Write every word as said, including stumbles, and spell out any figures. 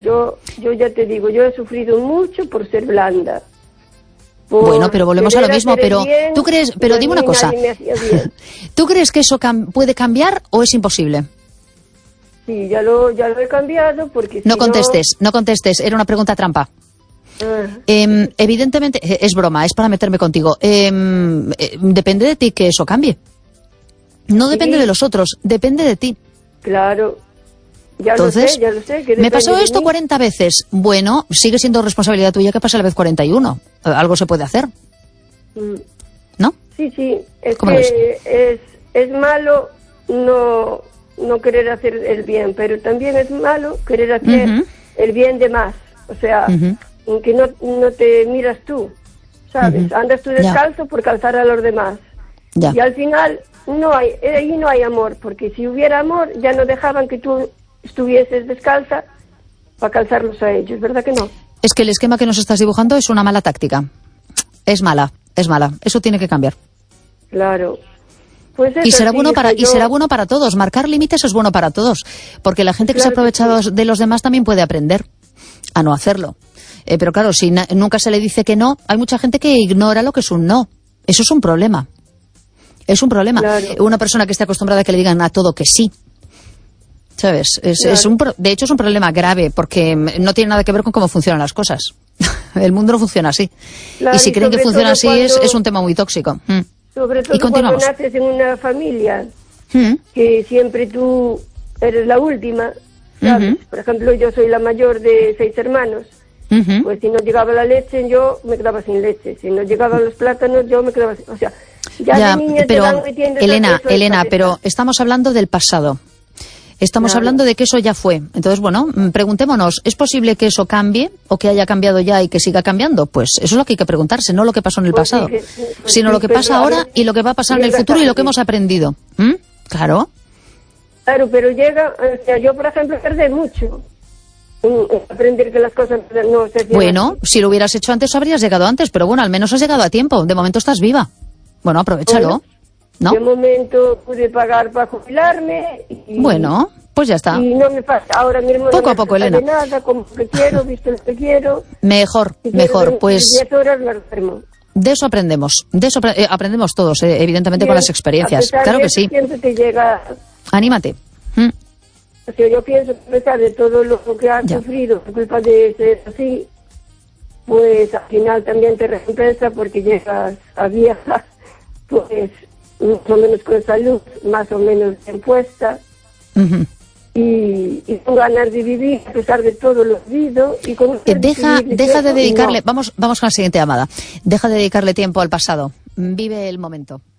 Yo, yo ya te digo, yo he sufrido mucho por ser blanda. Por bueno, pero volvemos a lo mismo, pero bien, tú crees, pero dime una cosa, ¿tú crees que eso cam- puede cambiar o es imposible? Sí, ya lo, ya lo he cambiado porque... No si contestes, no... no contestes, era una pregunta trampa. Ah. Eh, evidentemente, es broma, es para meterme contigo. Eh, eh, depende de ti que eso cambie. No Sí. depende de los otros, depende de ti. Claro, ya Entonces, lo sé, ya lo sé. Que me pasó de esto mí. cuarenta veces. Bueno, sigue siendo responsabilidad tuya que pase la vez cuarenta y uno. Algo se puede hacer, Mm. ¿no? Sí, sí, es ¿Cómo lo que es, es malo no, no querer hacer el bien, pero también es malo querer hacer Uh-huh. el bien de más. O sea, Uh-huh. que no, no te miras tú, ¿sabes? Uh-huh. Andas tú Ya. descalzo por calzar a los demás. Ya. Y al final no hay, ahí no hay amor, porque si hubiera amor ya no dejaban que tú estuvieses descalza para calzarlos a ellos, ¿verdad que no? Es que el esquema que nos estás dibujando es una mala táctica. Es mala, es mala. Eso tiene que cambiar. Claro. Pues Y eso será sí, bueno para que y yo- será bueno para todos. Marcar límites es bueno para todos, porque la gente que se Claro que aprovecha sí. de los demás también puede aprender a no hacerlo. Eh, pero claro, si na- nunca se le dice que no, hay mucha gente que ignora lo que es un no. Eso es un problema. Es un problema. Claro. Una persona que esté acostumbrada a que le digan a todo que sí. ¿Sabes? Es, Claro. es un pro- de hecho, es un problema grave, porque no tiene nada que ver con cómo funcionan las cosas. El mundo no funciona así. Claro, y si y creen que sobre funciona todo así, es, cuando- es un tema muy tóxico. Mm. Sobre todo Y cuando continuamos. naces en una familia Mm. que siempre tú eres la última, ¿sabes? Ujú. Por ejemplo, yo soy la mayor de seis hermanos. Ujú. Pues si no llegaba la leche, yo me quedaba sin leche. Si no llegaban los plátanos, yo me quedaba sin... O sea, ya, Ya, de niña te pero van metiendo Elena, eso en Elena, cabeza. pero estamos hablando del pasado. Estamos Claro. hablando de que eso ya fue. Entonces, bueno, mm, preguntémonos, ¿es posible que eso cambie o que haya cambiado ya y que siga cambiando? Pues eso es lo que hay que preguntarse, no lo que pasó en el Pues sí, pasado, que- pues sino sí, lo que pero pasa a ahora ver, y lo que va a pasar en el llega futuro y lo que tarde. hemos aprendido. ¿Mm? Claro. Claro, pero llega... O sea, yo, por ejemplo, tardé mucho en en aprender que las cosas no se hacían Bueno, así. si lo hubieras hecho antes habrías llegado antes, pero bueno, al menos has llegado a tiempo. De momento estás viva. Bueno, aprovechalo, Bueno, ¿no? De momento pude pagar para jubilarme y... Bueno, pues ya está. Y no me pasa. Ahora mismo Poco no me a poco, pasa de Elena. nada, como que quiero, visto lo que quiero. Mejor, Si quiero mejor. dormir Pues diez horas me duermo. de eso aprendemos. De eso apre- eh, aprendemos todos, eh, evidentemente, con Bien, las experiencias. a pesar Claro de que eso, sí. Siempre te llega... Anímate. Mm. O sea, yo pienso que a pesar de todo lo que has Ya. sufrido por culpa de ser así, pues al final también te recompensa porque llegas a vieja, pues más o menos con salud, más o menos bien puesta. Ujú. Y, y con ganas de vivir a pesar de todo lo vivido y con Eh, Deja, vivir deja de eso, dedicarle, no. vamos, vamos con la siguiente llamada. Deja de dedicarle tiempo al pasado. Vive el momento.